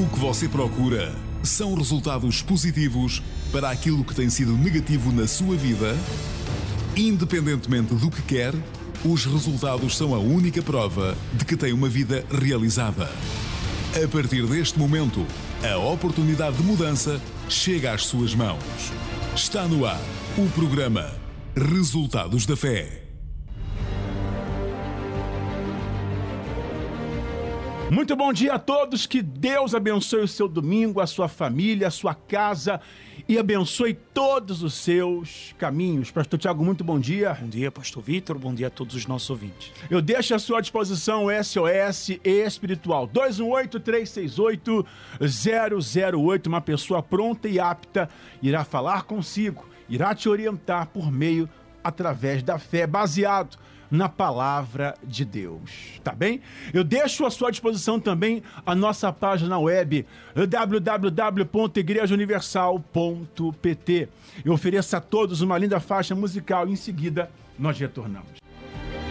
O que você procura são resultados positivos para aquilo que tem sido negativo na sua vida? Independentemente do que quer, os resultados são a única prova de que tem uma vida realizada. A partir deste momento, a oportunidade de mudança chega às suas mãos. Está no ar o programa Resultados da Fé. Muito bom dia a todos, que Deus abençoe o seu domingo, a sua família, a sua casa e abençoe todos os seus caminhos. Pastor Tiago, muito bom dia. Bom dia, Pastor Vitor, bom dia a todos os nossos ouvintes. Eu deixo à sua disposição o SOS Espiritual, 218-368-008, uma pessoa pronta e apta irá falar consigo, irá te orientar por meio, através da fé, baseado na palavra de Deus, tá bem? Eu deixo à sua disposição também a nossa página web www.igrejauniversal.pt. Eu ofereço a todos uma linda faixa musical e em seguida nós retornamos.